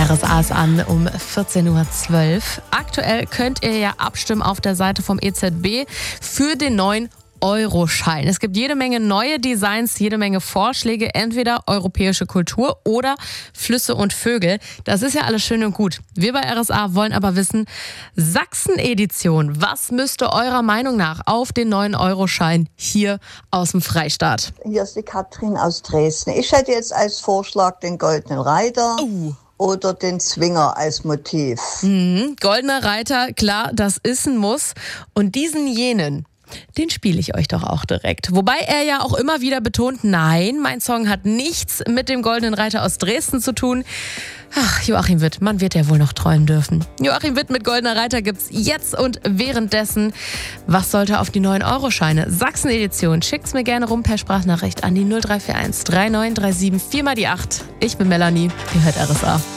RSA ist an um 14.12 Uhr. Aktuell könnt ihr ja abstimmen auf der Seite vom EZB für den neuen Euroschein. Es gibt jede Menge neue Designs, jede Menge Vorschläge, entweder europäische Kultur oder Flüsse und Vögel. Das ist ja alles schön und gut. Wir bei RSA wollen aber wissen, Sachsen-Edition, was müsste eurer Meinung nach auf den neuen Euroschein hier aus dem Freistaat? Hier ist die Katrin aus Dresden. Ich hätte jetzt als Vorschlag den Goldenen Reiter. Oder den Zwinger als Motiv. Goldener Reiter, klar, das ist ein Muss. Und jenen, den spiele ich euch doch auch direkt. Wobei er ja auch immer wieder betont, nein, mein Song hat nichts mit dem Goldenen Reiter aus Dresden zu tun. Ach, Joachim Witt, man wird ja wohl noch träumen dürfen. Joachim Witt mit Goldener Reiter gibt's jetzt und währenddessen. Was sollte auf die neuen Euroscheine? Sachsen-Edition. Schickt's mir gerne rum per Sprachnachricht an die 0341 3937 4 mal die 8. Ich bin Melanie, ihr hört RSA.